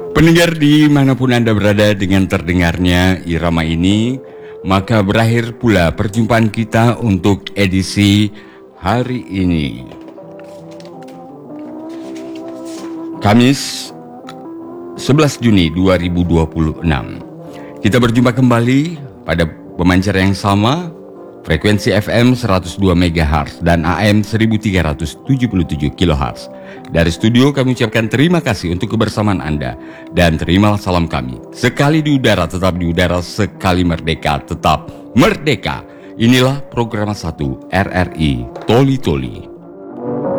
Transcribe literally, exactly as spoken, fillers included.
Pendengar dimanapun Anda berada, dengan terdengarnya irama ini, maka berakhir pula perjumpaan kita untuk edisi hari ini. Kamis sebelas Juni dua ribu dua puluh enam. Kita berjumpa kembali pada pemancar yang sama, frekuensi F M seratus dua megahertz dan A M seribu tiga ratus tujuh puluh tujuh kilohertz. Dari studio kami ucapkan terima kasih untuk kebersamaan Anda dan terimalah salam kami. Sekali di udara tetap di udara, sekali merdeka tetap merdeka. Inilah program satu R R I Toli Toli.